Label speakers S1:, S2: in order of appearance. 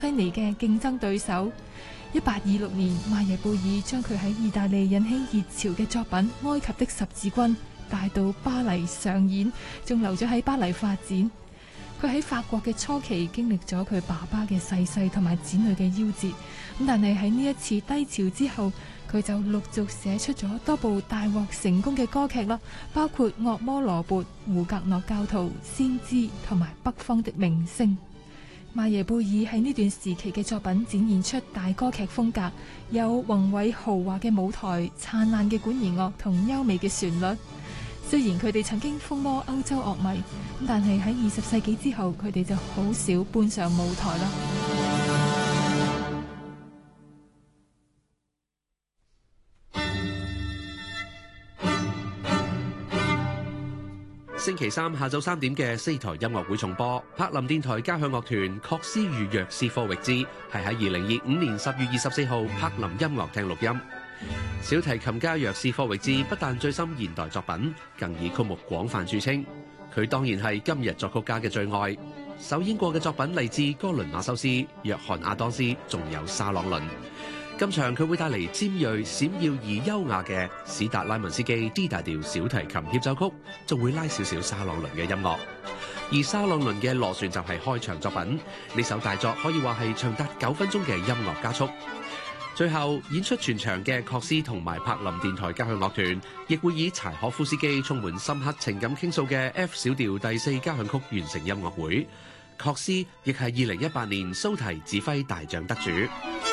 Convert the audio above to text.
S1: 西尼嘅競爭對手。1826年，馬耶貝爾將佢喺意大利引起熱潮嘅作品《埃及的十字軍》帶到巴黎上演，仲留咗喺巴黎發展。佢喺法國嘅初期經歷咗佢爸爸嘅逝世同埋子女嘅夭折，但係喺呢一次低潮之後，佢就陸續寫出咗多部大獲成功嘅歌劇啦，包括《惡魔羅勃》、《胡格諾教徒》、《先知》同埋《北方的明星》。馬耶貝爾喺呢段時期嘅作品展現出大歌劇風格，有宏偉豪華嘅舞台、燦爛嘅管弦樂同優美嘅旋律。雖然佢哋曾經風靡歐洲樂迷，但係喺20世紀之後，佢哋就好少搬上舞台啦。
S2: 星期三下晝3點嘅4台音樂會重播，柏林電台交響樂團確斯與約斯科域茲係喺2025年10月24號柏林音樂廳錄音。小提琴家約斯科域茲不但醉心現代作品，更以曲目廣泛著稱。佢當然係今日作曲家嘅最愛。首演過嘅作品嚟自哥倫馬修斯、約翰亞當斯，仲有沙朗倫。今場佢會帶嚟尖銳、閃耀而優雅嘅史達拉文斯基 D 大調小提琴協奏曲，仲會拉少少沙朗倫嘅音樂。而沙朗倫嘅螺旋就係開場作品，呢首大作可以話係長達9分鐘嘅音樂加速。最後演出全場嘅確斯同埋柏林電台交響樂團，亦會以柴可夫斯基充滿深刻情感傾訴嘅 F 小調第4交響曲完成音樂會。確斯亦係2018年蘇提指揮大獎得主。